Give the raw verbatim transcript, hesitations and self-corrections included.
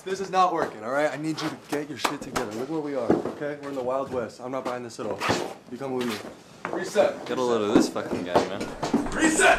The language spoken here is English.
this is not working, all right? I need you to get your shit together. Look where we are, okay? We're in the Wild West. I'm not buying this at all. You come with me. Reset. Get a load of this fucking guy, man. Reset!